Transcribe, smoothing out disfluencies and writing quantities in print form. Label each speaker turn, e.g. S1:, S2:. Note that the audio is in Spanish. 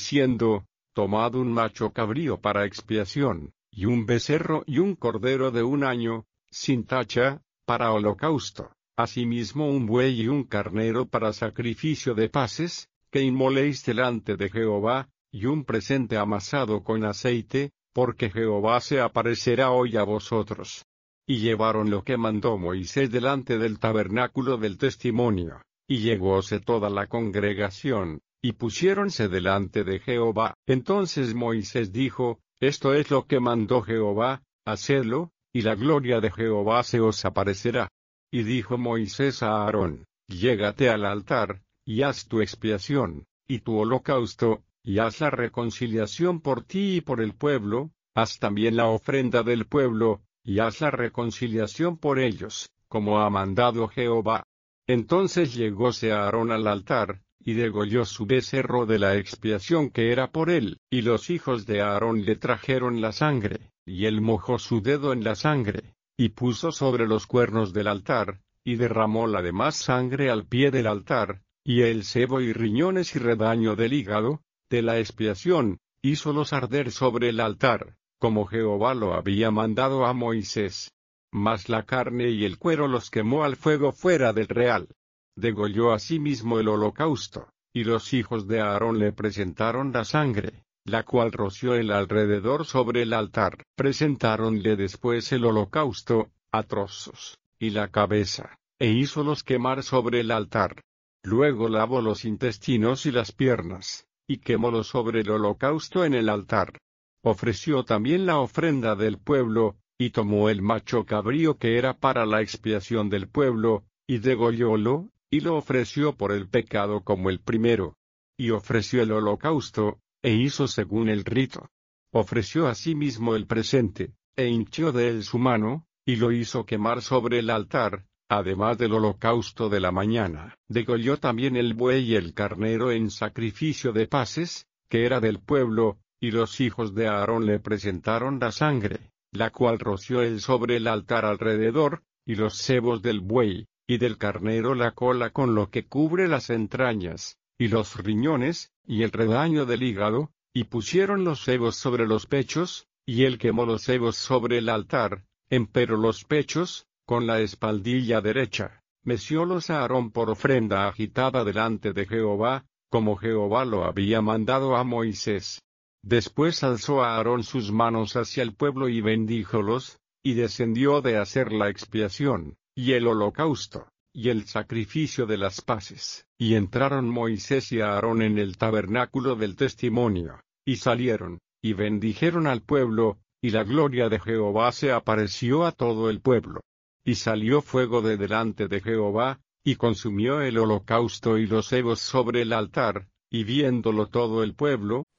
S1: diciendo: Tomad un macho cabrío para expiación, y un becerro y un cordero de 1 año, sin tacha, para holocausto, asimismo un buey y un carnero para sacrificio de paces, que inmoléis delante de Jehová, y un presente amasado con aceite, porque Jehová se aparecerá hoy a vosotros. Y llevaron lo que mandó Moisés delante del tabernáculo del testimonio, y llegóse toda la congregación, y pusiéronse delante de Jehová. Entonces Moisés dijo: Esto es lo que mandó Jehová, hacedlo, y la gloria de Jehová se os aparecerá. Y dijo Moisés a Aarón: Llégate al altar, y haz tu expiación, y tu holocausto, y haz la reconciliación por ti y por el pueblo, haz también la ofrenda del pueblo, y haz la reconciliación por ellos, como ha mandado Jehová. Entonces llegóse Aarón al altar, y degolló su becerro de la expiación que era por él, y los hijos de Aarón le trajeron la sangre, y él mojó su dedo en la sangre, y puso sobre los cuernos del altar, y derramó la demás sangre al pie del altar, y el sebo y riñones y redaño del hígado, de la expiación, hízolos arder sobre el altar, como Jehová lo había mandado a Moisés. Mas la carne y el cuero los quemó al fuego fuera del real. Degolló asimismo el holocausto, y los hijos de Aarón le presentaron la sangre, la cual roció el alrededor sobre el altar. Presentáronle después el holocausto, a trozos, y la cabeza, e hízolos quemar sobre el altar. Luego lavó los intestinos y las piernas, y quemólos sobre el holocausto en el altar. Ofreció también la ofrenda del pueblo, y tomó el macho cabrío que era para la expiación del pueblo, y degollólo, y lo ofreció por el pecado como el primero. Y ofreció el holocausto, e hizo según el rito. Ofreció asimismo el presente, e hinchió de él su mano, y lo hizo quemar sobre el altar, además del holocausto de la mañana. Degolló también el buey y el carnero en sacrificio de paces, que era del pueblo, y los hijos de Aarón le presentaron la sangre, la cual roció él sobre el altar alrededor, y los sebos del buey, y del carnero la cola con lo que cubre las entrañas, y los riñones, y el redaño del hígado, y pusieron los sebos sobre los pechos, y él quemó los sebos sobre el altar, empero los pechos, con la espaldilla derecha, meciólos a Aarón por ofrenda agitada delante de Jehová, como Jehová lo había mandado a Moisés. Después alzó a Aarón sus manos hacia el pueblo y bendíjolos, y descendió de hacer la expiación, y el holocausto, y el sacrificio de las paces. Y entraron Moisés y Aarón en el tabernáculo del testimonio, y salieron, y bendijeron al pueblo, y la gloria de Jehová se apareció a todo el pueblo. Y salió fuego de delante de Jehová, y consumió el holocausto y los sebos sobre el altar, y viéndolo todo el pueblo,